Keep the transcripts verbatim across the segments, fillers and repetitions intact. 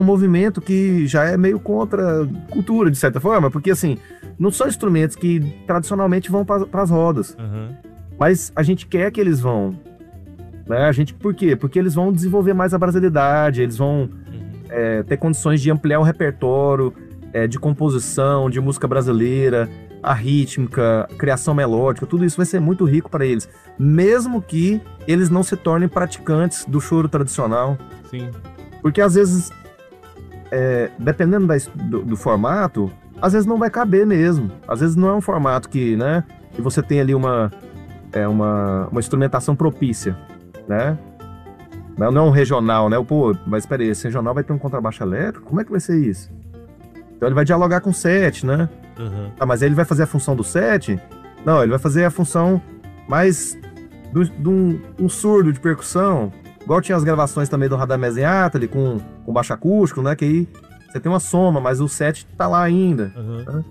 um movimento que já é meio contra a cultura, de certa forma, porque assim, não são instrumentos que tradicionalmente vão para as rodas, Uhum. mas a gente quer que eles vão, né? A gente, por quê? Porque eles vão desenvolver mais a brasilidade, eles vão Uhum. é, ter condições de ampliar o repertório é, de composição, de música brasileira, a rítmica, a criação melódica, tudo isso vai ser muito rico para eles, mesmo que eles não se tornem praticantes do choro tradicional, Sim. porque às vezes É, dependendo da, do, do formato, às vezes não vai caber mesmo. Às vezes não é um formato que, né, que você tem ali uma, é, uma, uma instrumentação propícia, né? Não, não é um regional, né? Pô, mas espera aí, esse regional vai ter um contrabaixo elétrico? Como é que vai ser isso? Então ele vai dialogar com o sete, né? Uhum. Ah, mas aí ele vai fazer a função do sete? Não, ele vai fazer a função mais de um, um surdo de percussão. Igual tinha as gravações também do Radamés ali com, com baixo acústico, né? Que aí você tem uma soma, mas o set tá lá ainda. Uhum. Né?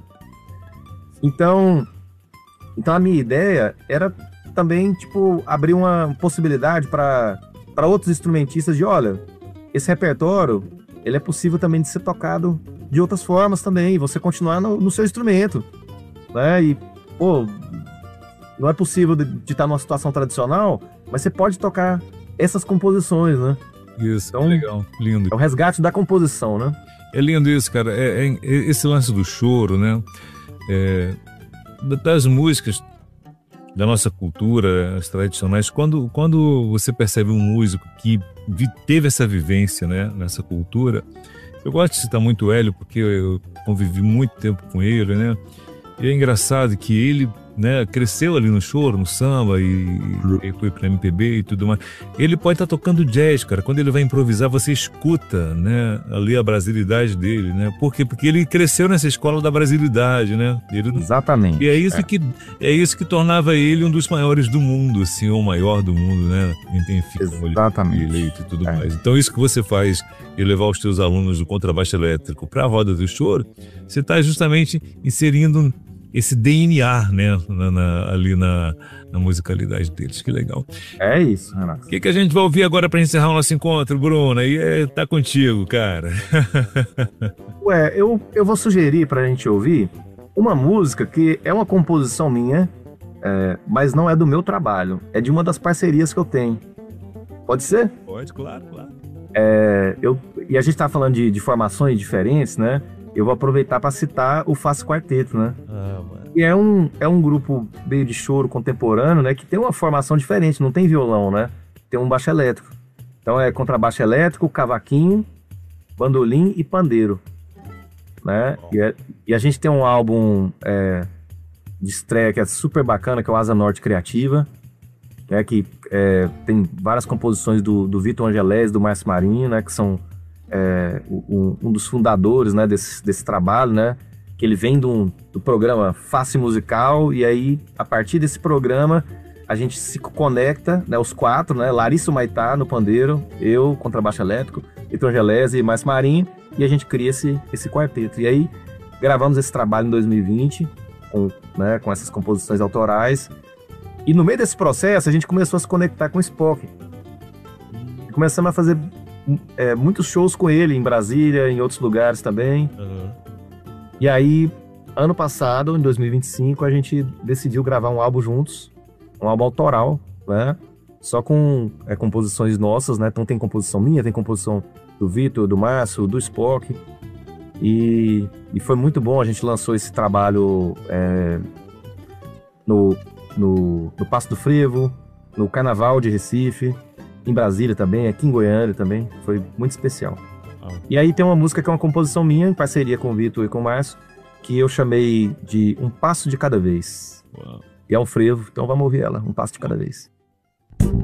Então, então a minha ideia era também, tipo, abrir uma possibilidade para para outros instrumentistas de, olha, esse repertório, ele é possível também de ser tocado de outras formas também, você continuar no, no seu instrumento, né? E, pô, não é possível de, de estar numa situação tradicional, mas você pode tocar essas composições, né? Isso, Então, legal, lindo. É o resgate da composição, né? É lindo isso, cara. É, é- é esse lance do choro, né? É, da- das músicas da nossa cultura, as tradicionais. Quando, quando você percebe um músico que vi- teve essa vivência, né, nessa cultura, eu gosto de citar muito o Hélio, porque eu convivi muito tempo com ele, né? E é engraçado que ele, né, cresceu ali no choro, no samba, e, e foi pra M P B e tudo mais. Ele pode estar tocando jazz, cara. Quando ele vai improvisar, você escuta, né, ali a brasilidade dele, né? Por quê? Porque ele cresceu nessa escola da brasilidade, né? Ele, Exatamente. e é isso, Que, é isso que tornava ele um dos maiores do mundo, assim, ou o maior do mundo, né? Enfim, como ele Exatamente. foi eleito e tudo É. mais. Então, isso que você faz e levar os teus alunos do contrabaixo elétrico para a roda do choro, você está justamente inserindo esse D N A, né, na- na- ali na, na musicalidade deles. Que legal. É isso, Renato. O que, que a gente vai ouvir agora para encerrar o nosso encontro, Bruno? Aí é, tá contigo, cara. Ué, eu, eu vou sugerir pra gente ouvir uma música que é uma composição minha, é, mas não é do meu trabalho. É de uma das parcerias que eu tenho. Pode ser? Pode, claro, claro. É, eu, e a gente tá falando de, de formações diferentes, né? Eu vou aproveitar para citar o Face Quarteto, né? Ah, mano. E é um, é um grupo meio de choro contemporâneo, né? Que tem uma formação diferente, não tem violão, né? Tem um baixo elétrico. Então é contrabaixo elétrico, cavaquinho, bandolim e pandeiro, né? E, é- e a gente tem um álbum é, de estreia que é super bacana, que é o Asa Norte Criativa, né? Que é, tem várias composições do, do Vitor Angelés, do Márcio Marinho, né? Que são é, um, um dos fundadores, né? Desse, desse trabalho, né? Que ele vem do, do programa Face Musical, e aí, a partir desse programa, a gente se conecta, né, os quatro, né, Larissa Maitá no pandeiro, eu, contrabaixo elétrico, Vitor Angelés e Márcio Marinho, e a gente cria esse, esse quarteto. E aí, gravamos esse trabalho em dois mil e vinte, com, né, com essas composições autorais, e no meio desse processo, a gente começou a se conectar com o Spock. E começamos a fazer é, muitos shows com ele, em Brasília, em outros lugares também. Uhum. E aí, ano passado, em dois mil e vinte e cinco, a gente decidiu gravar um álbum juntos, um álbum autoral, né? Só com é, composições nossas, né? Então tem composição minha, tem composição do Vitor, do Márcio, do Spock. E, e foi muito bom, a gente lançou esse trabalho é, no, no, no Passo do Frevo, no Carnaval de Recife, em Brasília também, aqui em Goiânia também. Foi muito especial. E aí tem uma música que é uma composição minha, em parceria com o Vitor e com o Márcio, que eu chamei de Um Passo de Cada Vez. Uau. E é um frevo, então vamos ouvir ela, Um Passo de Cada Vez.